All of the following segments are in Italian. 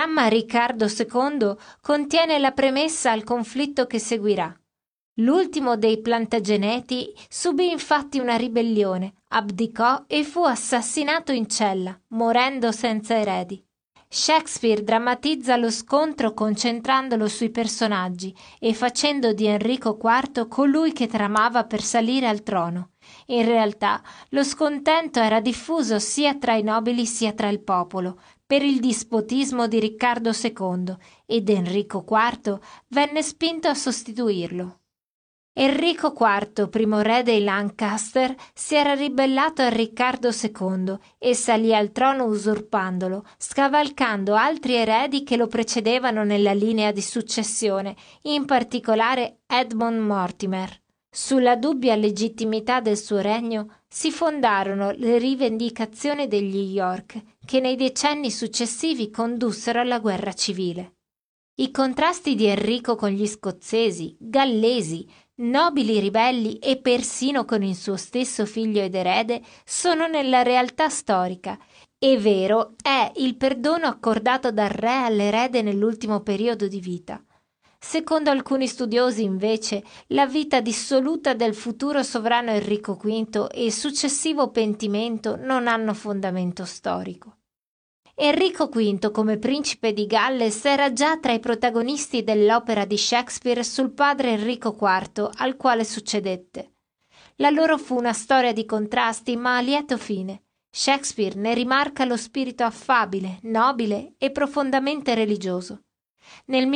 dramma Riccardo II contiene la premessa al conflitto che seguirà. L'ultimo dei Plantageneti subì infatti una ribellione, abdicò e fu assassinato in cella, morendo senza eredi. Shakespeare drammatizza lo scontro concentrandolo sui personaggi e facendo di Enrico IV colui che tramava per salire al trono. In realtà lo scontento era diffuso sia tra i nobili sia tra il popolo per il dispotismo di Riccardo II ed Enrico IV venne spinto a sostituirlo. Enrico IV, primo re dei Lancaster, si era ribellato a Riccardo II e salì al trono usurpandolo, scavalcando altri eredi che lo precedevano nella linea di successione, in particolare Edmond Mortimer. Sulla dubbia legittimità del suo regno si fondarono le rivendicazioni degli York, che nei decenni successivi condussero alla guerra civile. I contrasti di Enrico con gli scozzesi, gallesi, nobili ribelli e persino con il suo stesso figlio ed erede sono nella realtà storica. E vero è il perdono accordato dal re all'erede nell'ultimo periodo di vita. Secondo alcuni studiosi, invece, la vita dissoluta del futuro sovrano Enrico V e il successivo pentimento non hanno fondamento storico. Enrico V, come principe di Galles, era già tra i protagonisti dell'opera di Shakespeare sul padre Enrico IV, al quale succedette. La loro fu una storia di contrasti, ma a lieto fine. Shakespeare ne rimarca lo spirito affabile, nobile e profondamente religioso. Nel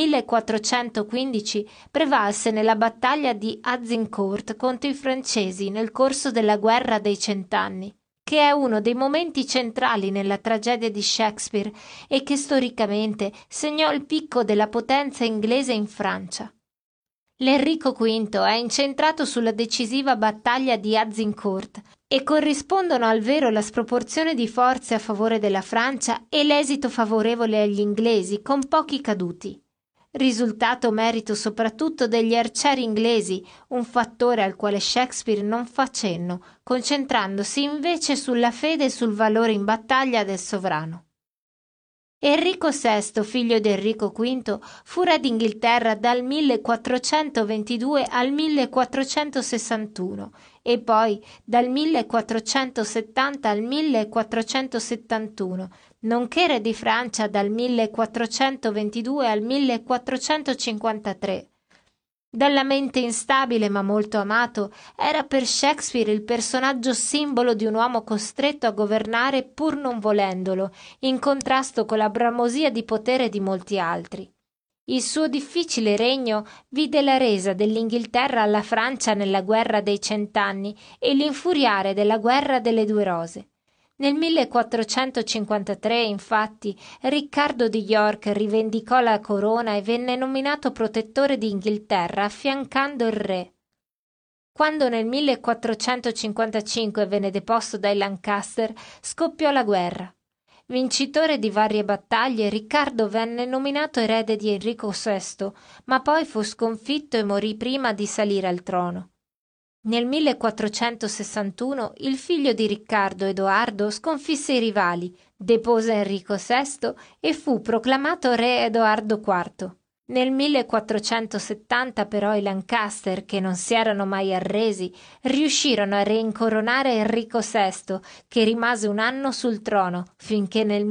1415 prevalse nella battaglia di Azincourt contro i francesi nel corso della Guerra dei Cent'anni, che è uno dei momenti centrali nella tragedia di Shakespeare e che storicamente segnò il picco della potenza inglese in Francia. L'Enrico V è incentrato sulla decisiva battaglia di Azincourt e corrispondono al vero la sproporzione di forze a favore della Francia e l'esito favorevole agli inglesi con pochi caduti. Risultato merito soprattutto degli arcieri inglesi, un fattore al quale Shakespeare non fa cenno, concentrandosi invece sulla fede e sul valore in battaglia del sovrano. Enrico VI, figlio di Enrico V, fu re d'Inghilterra dal 1422 al 1461 e poi dal 1470 al 1471, nonché re di Francia dal 1422 al 1453. Dalla mente instabile ma molto amato, era per Shakespeare il personaggio simbolo di un uomo costretto a governare pur non volendolo, in contrasto con la bramosia di potere di molti altri. Il suo difficile regno vide la resa dell'Inghilterra alla Francia nella guerra dei Cent'anni e l'infuriare della guerra delle Due Rose. Nel 1453, infatti, Riccardo di York rivendicò la corona e venne nominato protettore d'Inghilterra affiancando il re. Quando nel 1455 venne deposto dai Lancaster, scoppiò la guerra. Vincitore di varie battaglie, Riccardo venne nominato erede di Enrico VI, ma poi fu sconfitto e morì prima di salire al trono. Nel 1461 il figlio di Riccardo, Edoardo, sconfisse i rivali, depose Enrico VI e fu proclamato re Edoardo IV. Nel 1470 però i Lancaster, che non si erano mai arresi, riuscirono a reincoronare Enrico VI, che rimase un anno sul trono, finché nel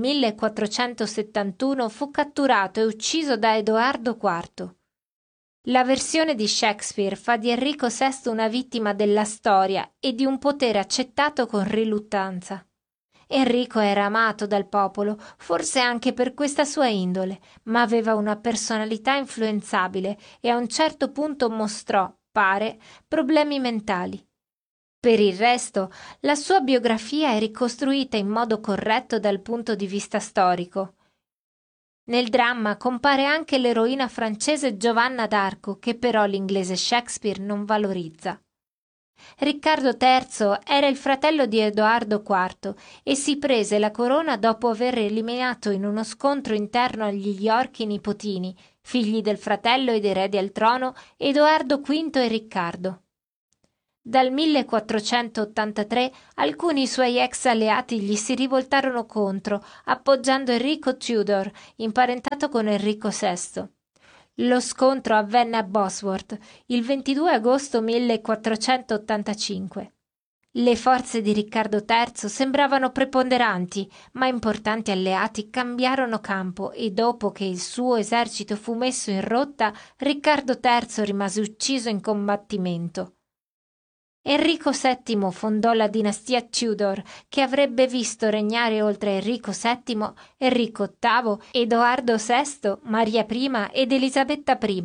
1471 fu catturato e ucciso da Edoardo IV. La versione di Shakespeare fa di Enrico VI una vittima della storia e di un potere accettato con riluttanza. Enrico era amato dal popolo, forse anche per questa sua indole, ma aveva una personalità influenzabile e a un certo punto mostrò, pare, problemi mentali. Per il resto, la sua biografia è ricostruita in modo corretto dal punto di vista storico. Nel dramma compare anche l'eroina francese Giovanna d'Arco, che però l'inglese Shakespeare non valorizza. Riccardo III era il fratello di Edoardo IV e si prese la corona dopo aver eliminato in uno scontro interno agli York i nipotini, figli del fratello ed eredi al trono, Edoardo V e Riccardo. Dal 1483 alcuni suoi ex alleati gli si rivoltarono contro, appoggiando Enrico Tudor, imparentato con Enrico VI. Lo scontro avvenne a Bosworth il 22 agosto 1485. Le forze di Riccardo III sembravano preponderanti, ma importanti alleati cambiarono campo e dopo che il suo esercito fu messo in rotta, Riccardo III rimase ucciso in combattimento. Enrico VII fondò la dinastia Tudor, che avrebbe visto regnare oltre Enrico VII, Enrico VIII, Edoardo VI, Maria I ed Elisabetta I.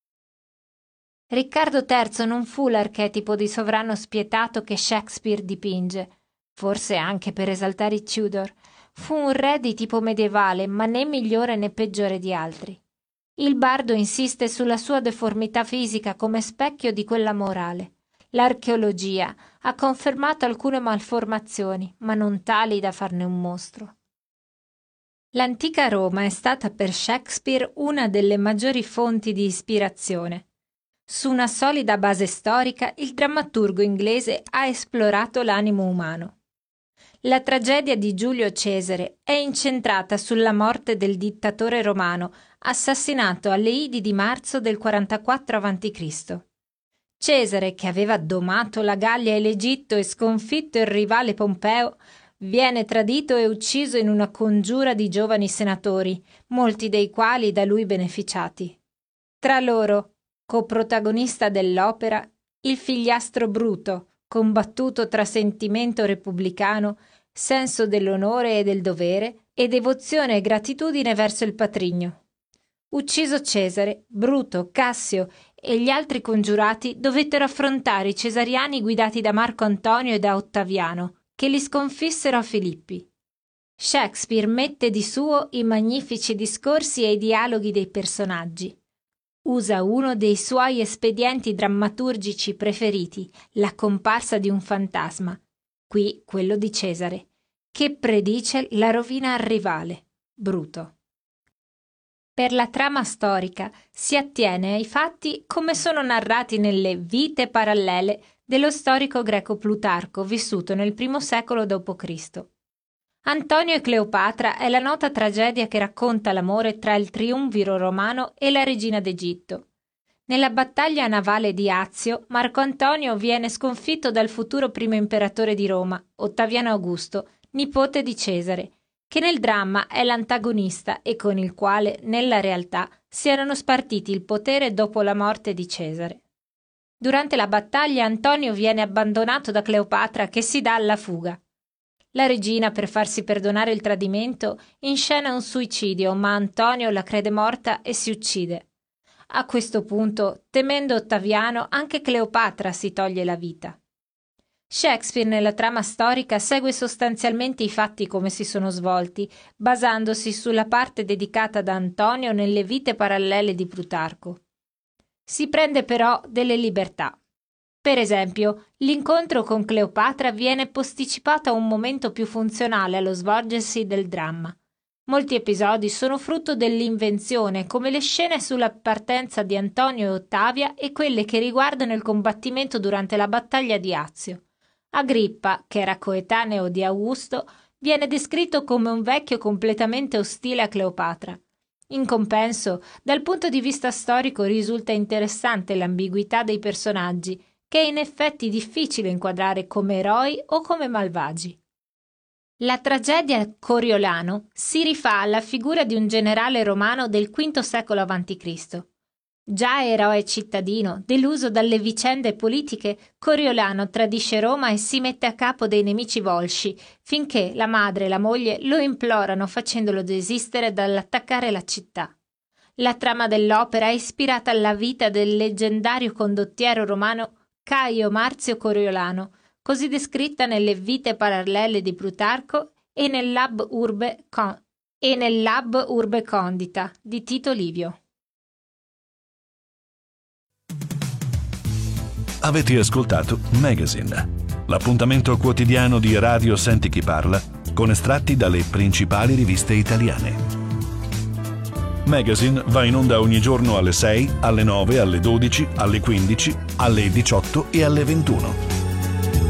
Riccardo III non fu l'archetipo di sovrano spietato che Shakespeare dipinge, forse anche per esaltare i Tudor. Fu un re di tipo medievale, ma né migliore né peggiore di altri. Il bardo insiste sulla sua deformità fisica come specchio di quella morale. L'archeologia ha confermato alcune malformazioni, ma non tali da farne un mostro. L'antica Roma è stata per Shakespeare una delle maggiori fonti di ispirazione. Su una solida base storica, il drammaturgo inglese ha esplorato l'animo umano. La tragedia di Giulio Cesare è incentrata sulla morte del dittatore romano, assassinato alle Idi di marzo del 44 a.C. Cesare, che aveva domato la Gallia e l'Egitto e sconfitto il rivale Pompeo, viene tradito e ucciso in una congiura di giovani senatori, molti dei quali da lui beneficiati. Tra loro, coprotagonista dell'opera, il figliastro Bruto, combattuto tra sentimento repubblicano, senso dell'onore e del dovere e devozione e gratitudine verso il patrigno. Ucciso Cesare, Bruto, Cassio e gli altri congiurati dovettero affrontare i cesariani guidati da Marco Antonio e da Ottaviano, che li sconfissero a Filippi. Shakespeare mette di suo i magnifici discorsi e i dialoghi dei personaggi. Usa uno dei suoi espedienti drammaturgici preferiti, la comparsa di un fantasma, qui quello di Cesare, che predice la rovina al rivale, Bruto. Per la trama storica si attiene ai fatti come sono narrati nelle Vite parallele dello storico greco Plutarco, vissuto nel I secolo d.C. Antonio e Cleopatra è la nota tragedia che racconta l'amore tra il triumviro romano e la regina d'Egitto. Nella battaglia navale di Azio, Marco Antonio viene sconfitto dal futuro primo imperatore di Roma, Ottaviano Augusto, nipote di Cesare, che nel dramma è l'antagonista e con il quale, nella realtà, si erano spartiti il potere dopo la morte di Cesare. Durante la battaglia Antonio viene abbandonato da Cleopatra, che si dà alla fuga. La regina, per farsi perdonare il tradimento, inscena un suicidio, ma Antonio la crede morta e si uccide. A questo punto, temendo Ottaviano, anche Cleopatra si toglie la vita. Shakespeare nella trama storica segue sostanzialmente i fatti come si sono svolti, basandosi sulla parte dedicata da Antonio nelle Vite parallele di Plutarco. Si prende però delle libertà. Per esempio, l'incontro con Cleopatra viene posticipato a un momento più funzionale allo svolgersi del dramma. Molti episodi sono frutto dell'invenzione, come le scene sulla partenza di Antonio e Ottavia e quelle che riguardano il combattimento durante la battaglia di Azio. Agrippa, che era coetaneo di Augusto, viene descritto come un vecchio completamente ostile a Cleopatra. In compenso, dal punto di vista storico risulta interessante l'ambiguità dei personaggi, che è in effetti difficile inquadrare come eroi o come malvagi. La tragedia Coriolano si rifà alla figura di un generale romano del V secolo a.C. Già eroe cittadino, deluso dalle vicende politiche, Coriolano tradisce Roma e si mette a capo dei nemici volsci, finché la madre e la moglie lo implorano facendolo desistere dall'attaccare la città. La trama dell'opera è ispirata alla vita del leggendario condottiero romano Caio Marzio Coriolano, così descritta nelle Vite parallele di Plutarco e nell'Ab Urbe Condita di Tito Livio. Avete ascoltato Magazine, l'appuntamento quotidiano di Radio Senti Chi Parla con estratti dalle principali riviste italiane. Magazine va in onda ogni giorno alle 6, alle 9, alle 12, alle 15, alle 18 e alle 21.